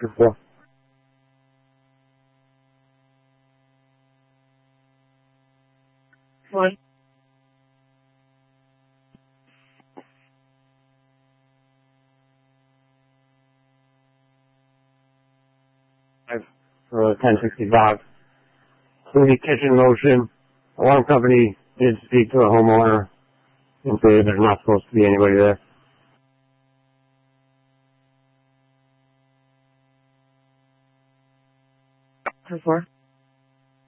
Before. One. For 1065. City kitchen motion. Alarm company did speak to a homeowner and say there's not supposed to be anybody there. Before.